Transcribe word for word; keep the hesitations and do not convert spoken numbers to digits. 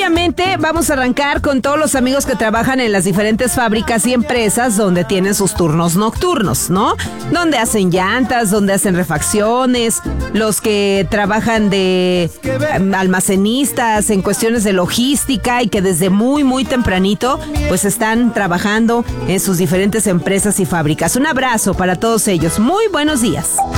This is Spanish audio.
obviamente vamos a arrancar con todos los amigos que trabajan en las diferentes fábricas y empresas donde tienen sus turnos nocturnos, ¿no? Donde hacen llantas, donde hacen refacciones, los que trabajan de um, almacenistas en cuestiones de logística y que desde muy, muy tempranito pues están trabajando en sus diferentes empresas y fábricas. Un abrazo para todos ellos. Muy buenos días.